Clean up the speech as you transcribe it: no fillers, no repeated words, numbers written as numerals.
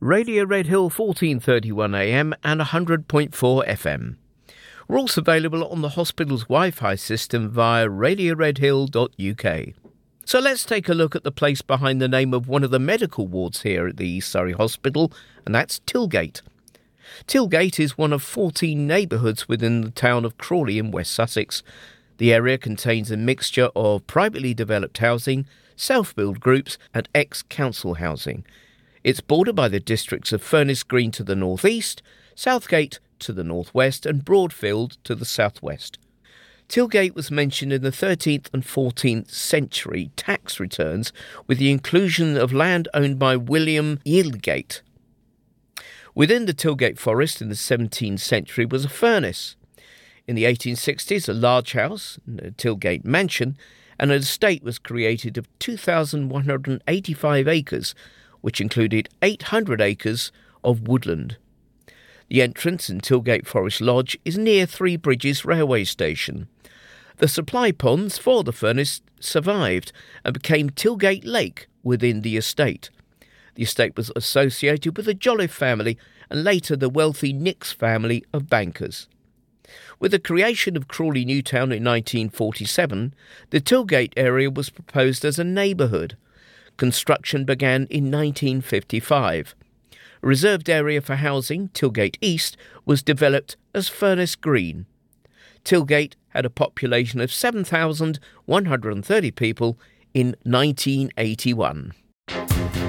Radio Red Hill 1431 AM and 100.4 FM. We're also available on the hospital's Wi-Fi system via radioredhill.uk. So let's take a look at the place behind the name of one of the medical wards here at the East Surrey Hospital, and that's Tilgate. Tilgate is one of 14 neighbourhoods within the town of Crawley in West Sussex. The area contains a mixture of privately developed housing, self-build groups and ex-council housing. It's bordered by the districts of Furness Green to the northeast, Southgate to the northwest and Broadfield to the southwest. Tilgate was mentioned in the 13th and 14th century tax returns with the inclusion of land owned by William Yildgate. Within the Tilgate Forest in the 17th century was a furnace. In the 1860s, a large house, Tilgate Mansion, and an estate was created of 2,185 acres, which included 800 acres of woodland. The entrance in Tilgate Forest Lodge is near Three Bridges railway station. The supply ponds for the furnace survived and became Tilgate Lake within the estate. The estate was associated with the Jolliffe family and later the wealthy Nix family of bankers. With the creation of Crawley New Town in 1947, the Tilgate area was proposed as a neighbourhood. Construction began in 1955. A reserved area for housing, Tilgate East, was developed as Furness Green. Tilgate had a population of 7,130 people in 1981.